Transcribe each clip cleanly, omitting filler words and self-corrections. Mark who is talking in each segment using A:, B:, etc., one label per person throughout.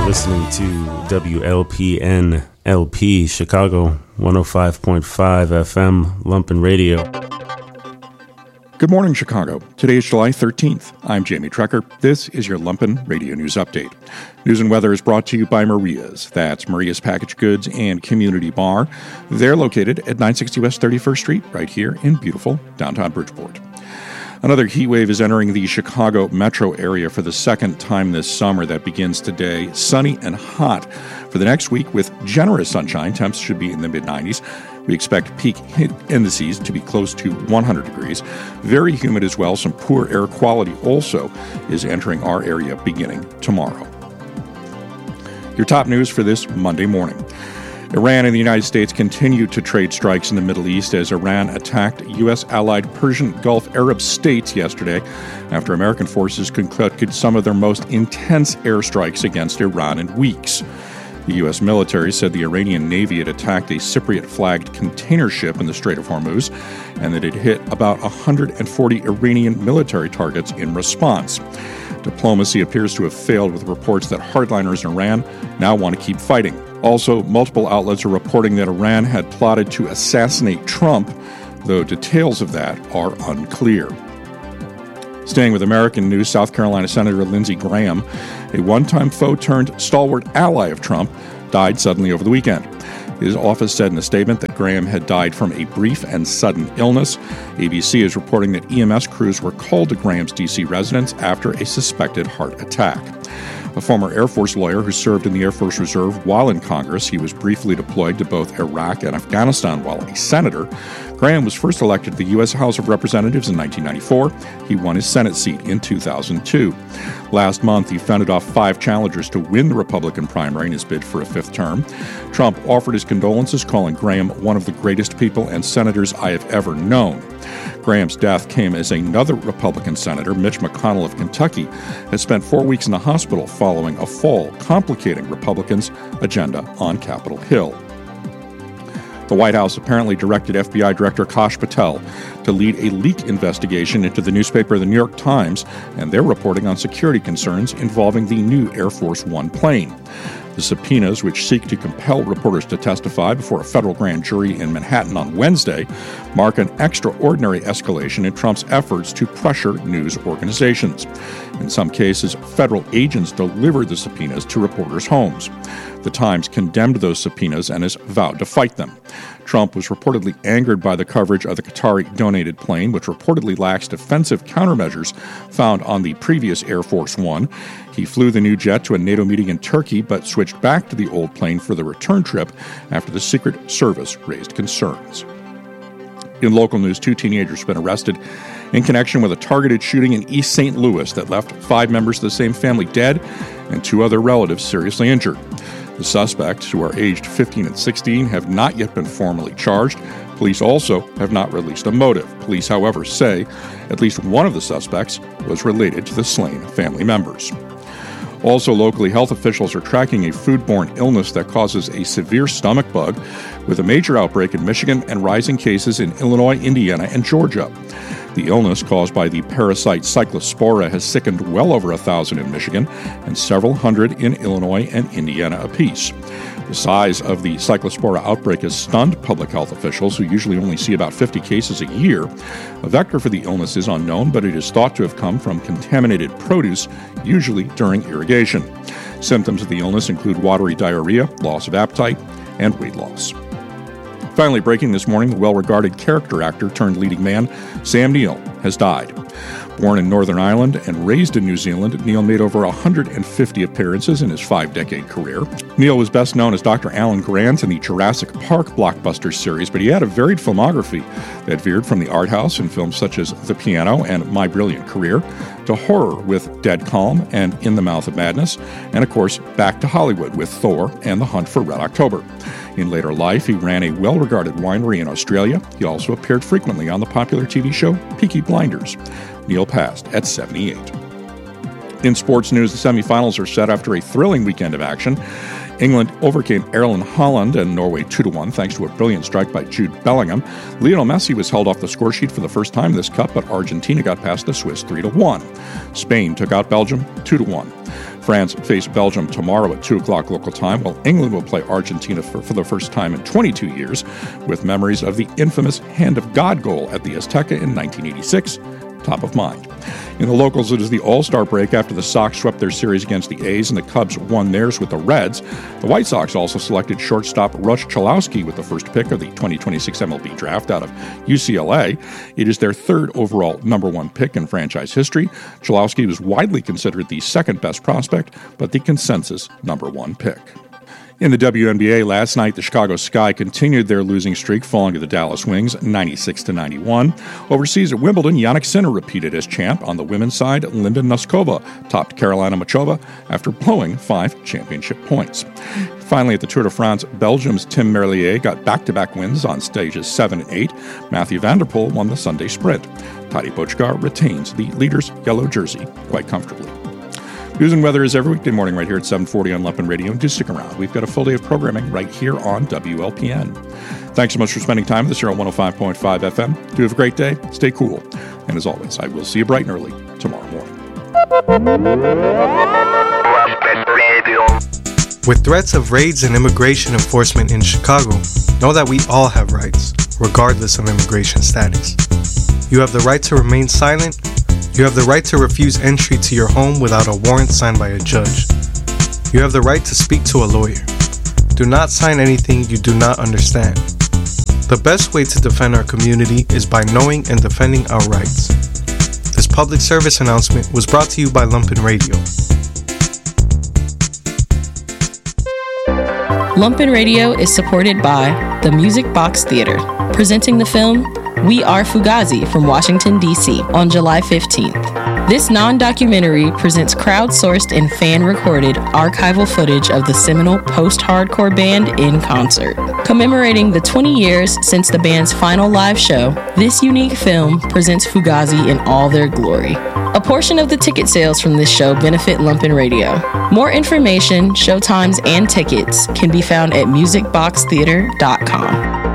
A: Listening to WLPN LP Chicago 105.5 FM Lumpen Radio.
B: Good morning, Chicago. Today is July 13th. I'm Jamie Trecker. This is your Lumpen Radio News Update. News and weather is brought to you by Maria's. That's Maria's Packaged Goods and Community Bar. They're located at 960 West 31st Street, right here in beautiful downtown Bridgeport. Another heat wave is entering the Chicago metro area for the second time this summer. That begins today. Sunny and hot for the next week with generous sunshine. Temps should be in the mid-90s. We expect peak indices to be close to 100 degrees. Very humid as well. Some poor air quality also is entering our area beginning tomorrow. Your top news for this Monday morning. Iran and the United States continue to trade strikes in the Middle East as Iran attacked U.S.-allied Persian Gulf Arab states yesterday after American forces conducted some of their most intense airstrikes against Iran in weeks. The U.S. military said the Iranian Navy had attacked a Cypriot-flagged container ship in the Strait of Hormuz and that it hit about 140 Iranian military targets in response. Diplomacy appears to have failed with reports that hardliners in Iran now want to keep fighting. Also, multiple outlets are reporting that Iran had plotted to assassinate Trump, though details of that are unclear. Staying with American news, South Carolina Senator Lindsey Graham, a one-time foe turned stalwart ally of Trump, died suddenly over the weekend. His office said in a statement that Graham had died from a brief and sudden illness. ABC is reporting that EMS crews were called to Graham's D.C. residence after a suspected heart attack. A former Air Force lawyer who served in the Air Force Reserve while in Congress, he was briefly deployed to both Iraq and Afghanistan while a senator. Graham was first elected to the U.S. House of Representatives in 1994. He won his Senate seat in 2002. Last month, he fended off 5 challengers to win the Republican primary in his bid for a 5th term. Trump offered his condolences, calling Graham one of the greatest people and senators I have ever known. Graham's death came as another Republican senator, Mitch McConnell of Kentucky, has spent 4 weeks in the hospital following a fall, complicating Republicans' agenda on Capitol Hill. The White House apparently directed FBI Director Kash Patel to lead a leak investigation into the newspaper The New York Times and their reporting on security concerns involving the new Air Force One plane. The subpoenas, which seek to compel reporters to testify before a federal grand jury in Manhattan on Wednesday, mark an extraordinary escalation in Trump's efforts to pressure news organizations. In some cases, federal agents delivered the subpoenas to reporters' homes. The Times condemned those subpoenas and has vowed to fight them. Trump was reportedly angered by the coverage of the Qatari-donated plane, which reportedly lacks defensive countermeasures found on the previous Air Force One. He flew the new jet to a NATO meeting in Turkey, but switched back to the old plane for the return trip after the Secret Service raised concerns. In local news, 2 teenagers have been arrested in connection with a targeted shooting in East St. Louis that left 5 members of the same family dead and 2 other relatives seriously injured. The suspects, who are aged 15 and 16, have not yet been formally charged. Police also have not released a motive. Police, however, say at least one of the suspects was related to the slain family members. Also locally, health officials are tracking a foodborne illness that causes a severe stomach bug, with a major outbreak in Michigan and rising cases in Illinois, Indiana, and Georgia. The illness caused by the parasite Cyclospora has sickened well over 1,000 in Michigan and several hundred in Illinois and Indiana apiece. The size of the Cyclospora outbreak has stunned public health officials, who usually only see about 50 cases a year. A vector for the illness is unknown, but it is thought to have come from contaminated produce, usually during irrigation. Symptoms of the illness include watery diarrhea, loss of appetite, and weight loss. Finally, breaking this morning, the well-regarded character actor turned leading man Sam Neill has died. Born in Northern Ireland and raised in New Zealand, Neill made over 150 appearances in his 5-decade career. Neill was best known as Dr. Alan Grant in the Jurassic Park blockbuster series, but he had a varied filmography that veered from the art house in films such as The Piano and My Brilliant Career, to horror with Dead Calm and In the Mouth of Madness, and of course, back to Hollywood with Thor and The Hunt for Red October. In later life, he ran a well-regarded winery in Australia. He also appeared frequently on the popular TV show Peaky Blinders. Neill passed at 78. In sports news, the semifinals are set after a thrilling weekend of action. England overcame Ireland, Holland, and Norway 2-1 thanks to a brilliant strike by Jude Bellingham. Lionel Messi was held off the scoresheet for the first time in this cup, but Argentina got past the Swiss 3-1. Spain took out Belgium 2-1. France face Belgium tomorrow at 2 o'clock local time, while England will play Argentina for the first time in 22 years, with memories of the infamous Hand of God goal at the Azteca in 1986 top of mind. In the locals, it is the All-Star break after the Sox swept their series against the A's and the Cubs won theirs with the Reds. The White Sox also selected shortstop Rush Chalowski with the first pick of the 2026 MLB draft out of UCLA. It is their third overall number one pick in franchise history. Chalowski was widely considered the second best prospect, but the consensus number one pick. In the WNBA last night, the Chicago Sky continued their losing streak, falling to the Dallas Wings 96-91. Overseas at Wimbledon, Jannik Sinner repeated as champ. On the women's side, Linda Noskova topped Carolina Machova after blowing 5 championship points. Finally, at the Tour de France, Belgium's Tim Merlier got back-to-back wins on stages 7 and 8. Mathieu van der Poel won the Sunday sprint. Tadej Pogačar retains the leader's yellow jersey quite comfortably. News and weather is every weekday morning right here at 740 on Lumpen Radio. And do stick around. We've got a full day of programming right here on WLPN. Thanks so much for spending time with us here on 105.5 FM. Do have a great day. Stay cool. And as always, I will see you bright and early tomorrow morning.
C: With threats of raids and immigration enforcement in Chicago, know that we all have rights, regardless of immigration status. You have the right to remain silent. You have the right to refuse entry to your home without a warrant signed by a judge. You have the right to speak to a lawyer. Do not sign anything you do not understand. The best way to defend our community is by knowing and defending our rights. This public service announcement was brought to you by Lumpen Radio.
D: Lumpen Radio is supported by the Music Box Theater, presenting the film We Are Fugazi from Washington, D.C. on July 15th. This non-documentary presents crowdsourced and fan-recorded archival footage of the seminal post-hardcore band in concert. Commemorating the 20 years since the band's final live show, this unique film presents Fugazi in all their glory. A portion of the ticket sales from this show benefit Lumpen Radio. More information, showtimes, and tickets can be found at musicboxtheater.com.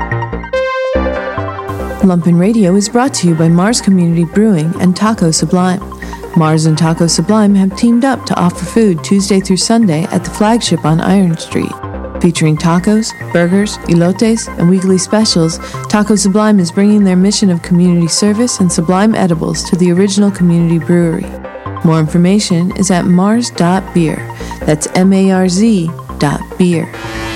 E: Lumpen Radio is brought to you by Mars Community Brewing and Taco Sublime. Mars and Taco Sublime have teamed up to offer food Tuesday through Sunday at the flagship on Iron Street. Featuring tacos, burgers, elotes, and weekly specials, Taco Sublime is bringing their mission of community service and sublime edibles to the original community brewery. More information is at mars.beer. That's MARZ.beer.